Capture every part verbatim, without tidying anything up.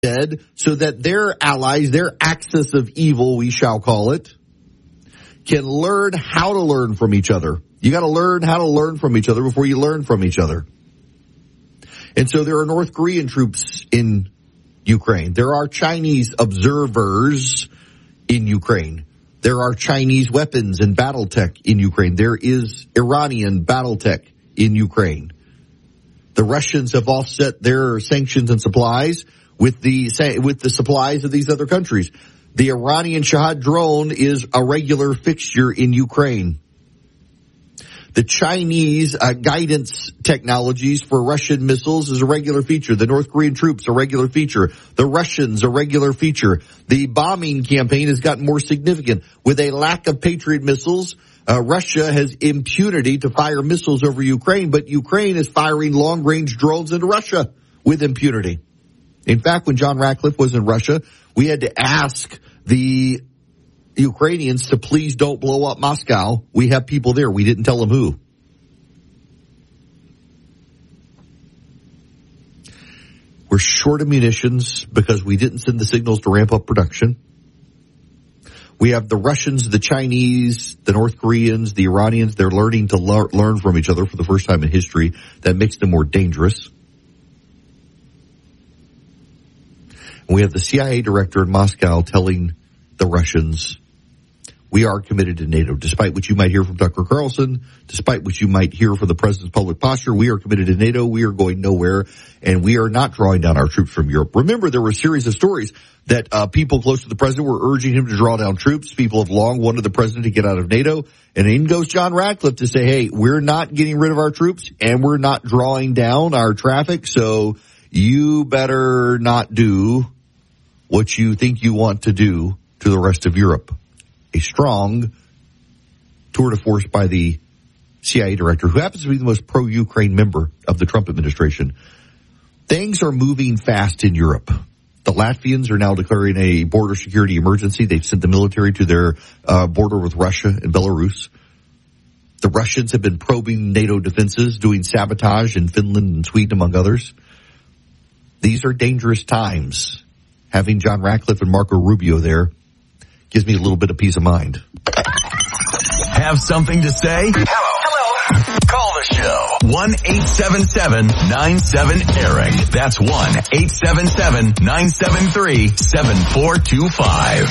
so that their allies, their axis of evil, we shall call it, can learn how to learn from each other. You got to learn how to learn from each other before you learn from each other. And so there are North Korean troops in Ukraine. There are Chinese observers in Ukraine. There are Chinese weapons and battle tech in Ukraine. There is Iranian battle tech in Ukraine. The Russians have offset their sanctions and supplies with the with the supplies of these other countries. The Iranian Shahad drone is a regular fixture in Ukraine. The Chinese uh, guidance technologies for Russian missiles is a regular feature. The North Korean troops, a regular feature. The Russians, a regular feature. The bombing campaign has gotten more significant. With a lack of Patriot missiles, uh, Russia has impunity to fire missiles over Ukraine, but Ukraine is firing long-range drones into Russia with impunity. In fact, when John Ratcliffe was in Russia, we had to ask the Ukrainians to please don't blow up Moscow. We have people there. We didn't tell them who. We're short of munitions because we didn't send the signals to ramp up production. We have the Russians, the Chinese, the North Koreans, the Iranians. They're learning to le- learn from each other for the first time in history. That makes them more dangerous. We have the C I A director in Moscow telling the Russians, we are committed to NATO. Despite what you might hear from Tucker Carlson, despite what you might hear from the president's public posture, we are committed to NATO. We are going nowhere, and we are not drawing down our troops from Europe. Remember, there were a series of stories that uh, people close to the president were urging him to draw down troops. People have long wanted the president to get out of NATO. And in goes John Ratcliffe to say, hey, we're not getting rid of our troops, and we're not drawing down our traffic, so you better not do what you think you want to do to the rest of Europe. A strong tour de force by the C I A director, who happens to be the most pro-Ukraine member of the Trump administration. Things are moving fast in Europe. The Latvians are now declaring a border security emergency. They've sent the military to their uh, border with Russia and Belarus. The Russians have been probing NATO defenses, doing sabotage in Finland and Sweden, among others. These are dangerous times. Having John Ratcliffe and Marco Rubio there gives me a little bit of peace of mind. Have something to say? Hello. Hello. Call the show. one eight seven seven nine seven Eric. That's one eight seven seven nine seven three seven four two five.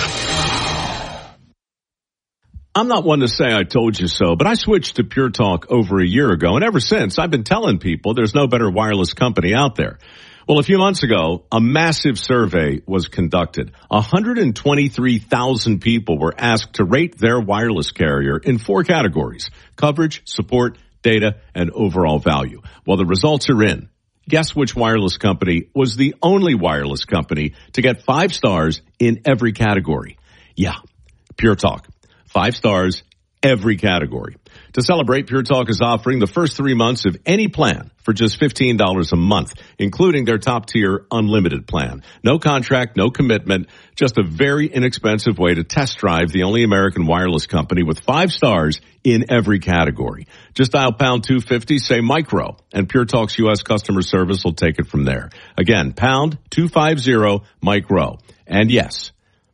I'm not one to say I told you so, but I switched to Pure Talk over a year ago, and ever since I've been telling people there's no better wireless company out there. Well, a few months ago, a massive survey was conducted. one hundred twenty-three thousand people were asked to rate their wireless carrier in four categories: coverage, support, data, and overall value. Well, the results are in. Guess which wireless company was the only wireless company to get five stars in every category? Yeah, Pure Talk. Five stars, every category. To celebrate, Pure Talk is offering the first three months of any plan for just fifteen dollars a month, including their top-tier unlimited plan. No contract, no commitment, just a very inexpensive way to test drive the only American wireless company with five stars in every category. Just dial pound two fifty, say micro, and Pure Talk's U S customer service will take it from there. Again, pound two fifty, micro. And yes,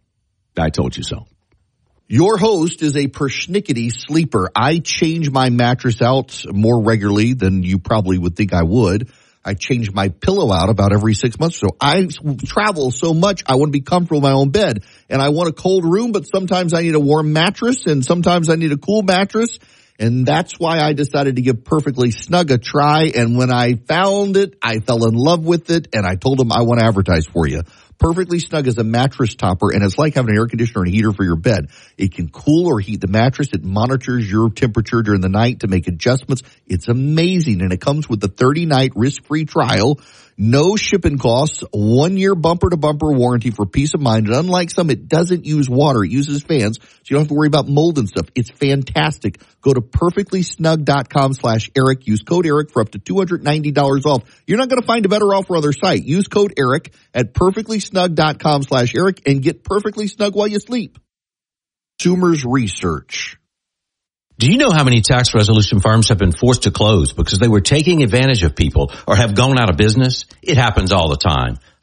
I told you so. Your host is a persnickety sleeper. I change my mattress out more regularly than you probably would think I would. I change my pillow out about every six months or so. I travel so much, I want to be comfortable in my own bed. And I want a cold room, but sometimes I need a warm mattress, and sometimes I need a cool mattress. And that's why I decided to give Perfectly Snug a try. And when I found it, I fell in love with it, and I told them I want to advertise for you. Perfectly Snug is a mattress topper, and it's like having an air conditioner and a heater for your bed. It can cool or heat the mattress. It monitors your temperature during the night to make adjustments. It's amazing, and it comes with a thirty-night risk-free trial, no shipping costs, one-year bumper-to-bumper warranty for peace of mind. And unlike some, it doesn't use water. It uses fans, so you don't have to worry about mold and stuff. It's fantastic. Go to perfectlysnug.com slash Eric. Use code Eric for up to two hundred ninety dollars off. You're not going to find a better offer on their site. Use code Eric at perfectlysnug.com slash Eric and get perfectly snug while you sleep. Consumers Research. Do you know how many tax resolution firms have been forced to close because they were taking advantage of people or have gone out of business? It happens all the time.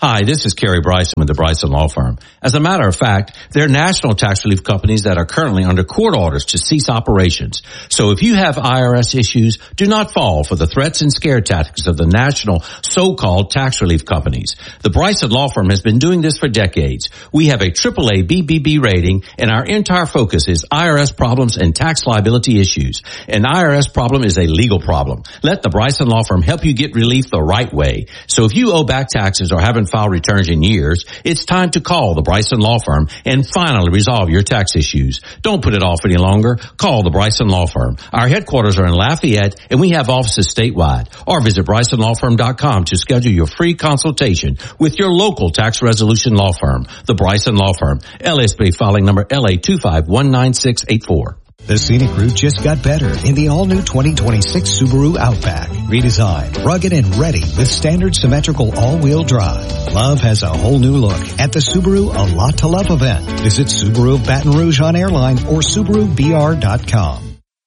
Hi, this is Kerry Bryson with the Bryson Law Firm. As a matter of fact, they're national tax relief companies that are currently under court orders to cease operations. So if you have I R S issues, do not fall for the threats and scare tactics of the national so-called tax relief companies. The Bryson Law Firm has been doing this for decades. We have a triple A B B B rating, and our entire focus is I R S problems and tax liability issues. An I R S problem is a legal problem. Let the Bryson Law Firm help you get relief the right way. So if you owe back taxes or haven't filed returns in years, it's time to call the Bryson Law Firm and finally resolve your tax issues. Don't put it off any longer. Call the Bryson Law Firm. Our headquarters are in Lafayette, and we have offices statewide. Or visit Bryson Law Firm dot com to schedule your free consultation with your local tax resolution law firm. The Bryson Law Firm, L S B filing number L A two five one nine six eight four. The scenic route just got better in the all-new twenty twenty-six Subaru Outback. Redesigned, rugged, and ready with standard symmetrical all-wheel drive. Love has a whole new look at the Subaru A Lot to Love event. Visit Subaru of Baton Rouge on airline or Subaru B R dot com.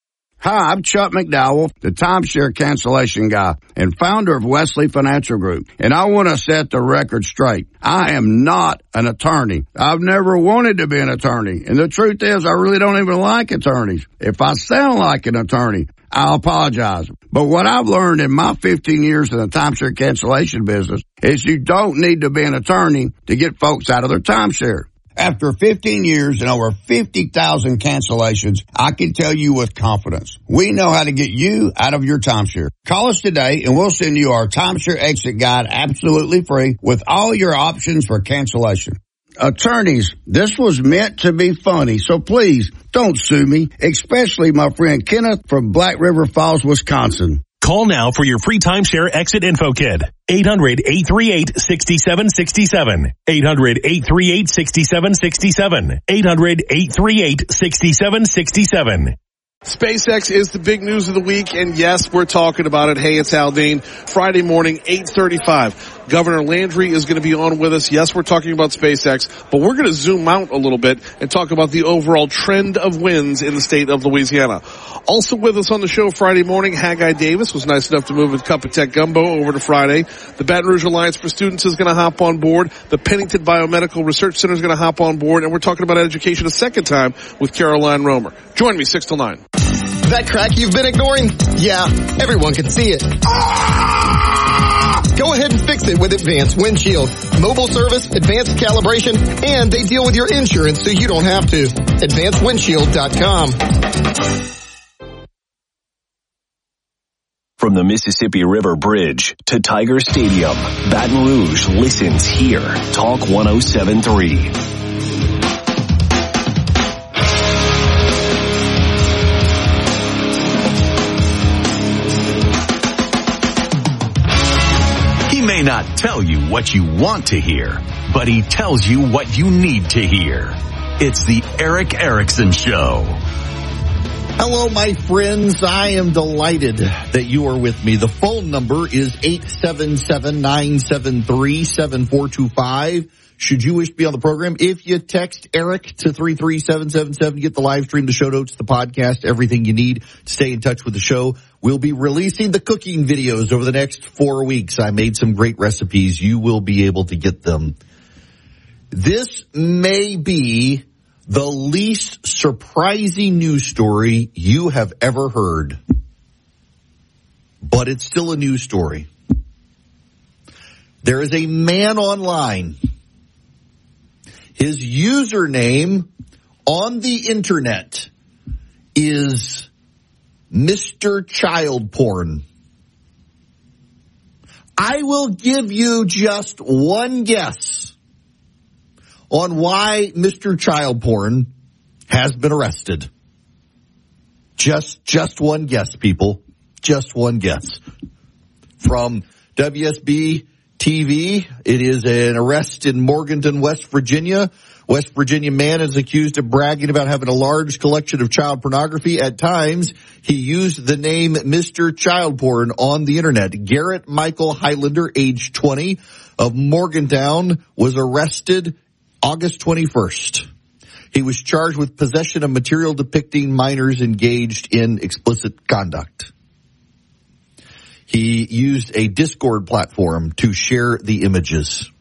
Hi, I'm Chuck McDowell, the timeshare cancellation guy and founder of Wesley Financial Group. And I want to set the record straight. I am not an attorney. I've never wanted to be an attorney. And the truth is, I really don't even like attorneys. If I sound like an attorney, I'll apologize. But what I've learned in my fifteen years in the timeshare cancellation business is you don't need to be an attorney to get folks out of their timeshare. After fifteen years and over fifty thousand cancellations, I can tell you with confidence, we know how to get you out of your timeshare. Call us today and we'll send you our timeshare exit guide absolutely free with all your options for cancellation. Attorneys, this was meant to be funny, so please don't sue me, especially my friend Kenneth from Black River Falls, Wisconsin. Call now for your free timeshare exit info kit. eight hundred, eight three eight, six seven six seven. eight hundred, eight three eight, six seven six seven. eight hundred, eight three eight, six seven six seven. SpaceX is the big news of the week, and yes, we're talking about it. Hey, it's Al Dane. Friday morning, eight thirty-five. Governor Landry is going to be on with us. Yes, we're talking about SpaceX, but we're going to zoom out a little bit and talk about the overall trend of wins in the state of Louisiana. Also with us on the show Friday morning, Haggai Davis was nice enough to move his Cup of Tech Gumbo over to Friday. The Baton Rouge Alliance for Students is going to hop on board. The Pennington Biomedical Research Center is going to hop on board, and we're talking about education a second time with Caroline Romer. Join me six till nine. That crack you've been ignoring? Yeah, everyone can see it. Ah! Go ahead and fix it with Advanced Windshield. Mobile service, advanced calibration, and they deal with your insurance so you don't have to. advanced windshield dot com. From the Mississippi River Bridge to Tiger Stadium, Baton Rouge listens here. Talk one oh seven point three. He may not tell you what you want to hear, but he tells you what you need to hear. It's the Erick Erickson Show. Hello, my friends. I am delighted that you are with me. The phone number is eight seven seven, nine seven three, seven four two five. Should you wish to be on the program, if you text Eric to three three seven seven seven, get the live stream, the show notes, the podcast, everything you need to stay in touch with the show. We'll be releasing the cooking videos over the next four weeks. I made some great recipes. You will be able to get them. This may be the least surprising news story you have ever heard, but it's still a news story. There is a man online. His username on the internet is Mister Child Porn. I will give you just one guess on why Mister Child Porn has been arrested. Just, just one guess, people. Just one guess. From W S B T V, it is an arrest in Morganton, West Virginia. West Virginia man is accused of bragging about having a large collection of child pornography. At times, he used the name Mister Child Porn on the internet. Garrett Michael Highlander, age twenty, of Morgantown, was arrested August twenty-first. He was charged with possession of material depicting minors engaged in explicit conduct. He used a Discord platform to share the images.